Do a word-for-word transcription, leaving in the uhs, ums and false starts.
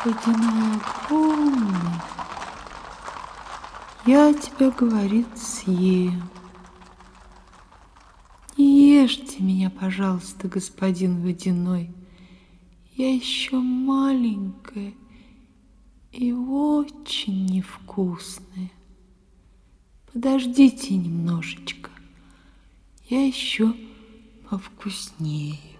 Водяной огромный, я тебя, говорит, съем. Не ешьте меня, пожалуйста, господин Водяной. Я еще маленькая и очень невкусная. Подождите немножечко, я еще повкуснее.